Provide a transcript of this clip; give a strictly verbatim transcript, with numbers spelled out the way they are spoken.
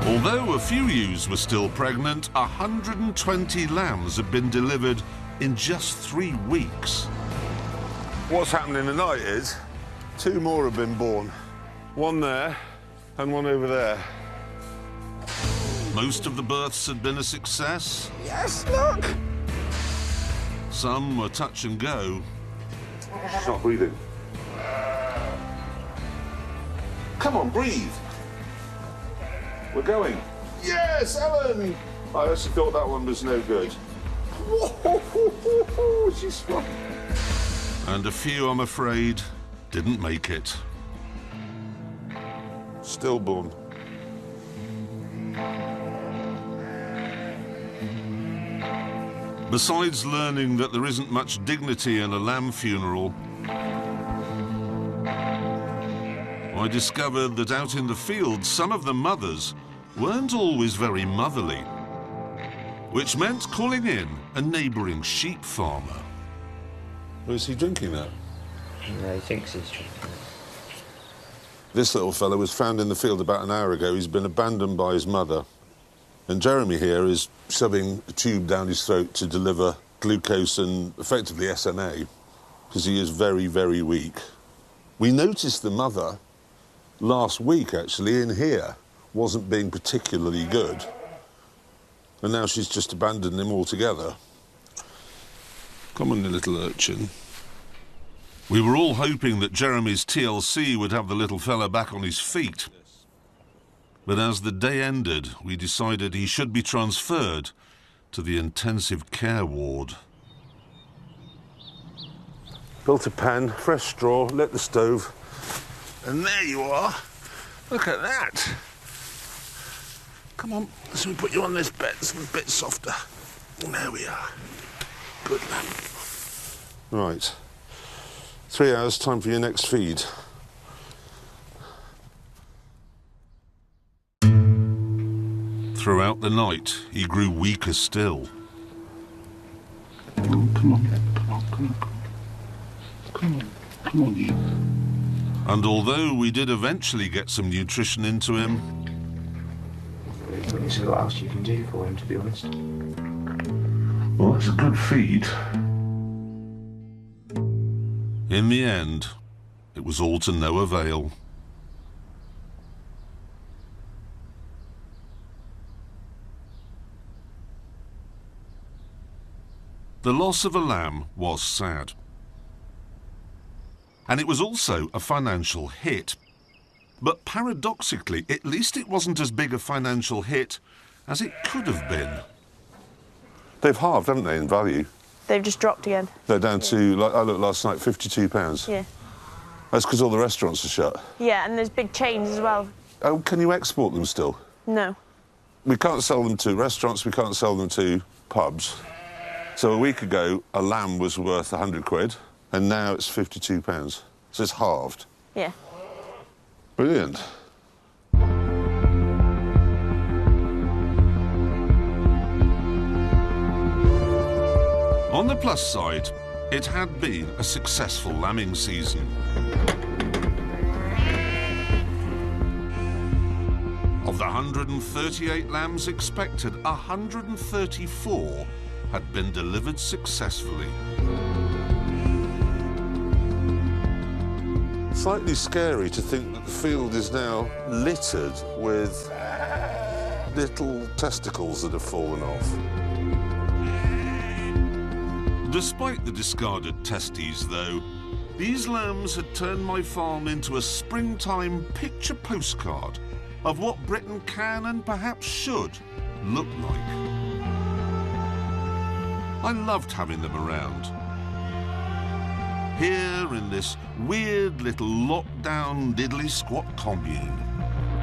Although a few ewes were still pregnant, one hundred twenty lambs had been delivered in just three weeks. What's happening tonight is two more have been born. One there and one over there. Most of the births had been a success. Yes, look! Some were touch and go. She's not breathing. Come on, breathe. We're going. Yes, Ellen! I actually thought that one was no good. Whoa, she's strong. And a few, I'm afraid, didn't make it. Stillborn. Besides learning that there isn't much dignity in a lamb funeral, I discovered that out in the field, some of the mothers weren't always very motherly, which meant calling in a neighbouring sheep farmer. Oh, is he drinking that? No, he thinks he's drinking it. This little fellow was found in the field about an hour ago. He's been abandoned by his mother. And Jeremy here is shoving a tube down his throat to deliver glucose and effectively S N A, because he is very, very weak. We noticed the mother last week, actually, in here, wasn't being particularly good. And now she's just abandoned him altogether. Come on, you little urchin. We were all hoping that Jeremy's T L C would have the little fella back on his feet. But as the day ended, we decided he should be transferred to the intensive care ward. Built a pan, fresh straw, lit the stove, and there you are. Look at that. Come on, let's put you on this bed. It's a bit softer. There we are. Good lamb. Right. Three hours, time for your next feed. Throughout the night, he grew weaker still. Come on, come on, come on, come on. Come on, come on, you. And although we did eventually get some nutrition into him, There's a lot else you can do for him, to be honest. Well, it's a good feed. in the end, it was all to no avail. The loss of a lamb was sad. And it was also a financial hit. But paradoxically, at least it wasn't as big a financial hit as it could have been. They've halved, haven't they, in value? They've just dropped again. They're down to, like I looked last night, fifty-two pounds. Yeah. That's because all the restaurants are shut. Yeah, and there's big chains as well. Oh, can you export them still? No. We can't sell them to restaurants, we can't sell them to pubs. So a week ago, a lamb was worth a hundred quid, and now it's fifty-two pounds. So it's halved. Yeah. Brilliant. On the plus side, it had been a successful lambing season. Of the one hundred thirty-eight lambs expected, one hundred thirty-four had been delivered successfully. Slightly scary to think that the field is now littered with little testicles that have fallen off. Despite the discarded testes, though, these lambs had turned my farm into a springtime picture postcard of what Britain can and perhaps should look like. I loved having them around. Here in this weird little lockdown diddly squat commune.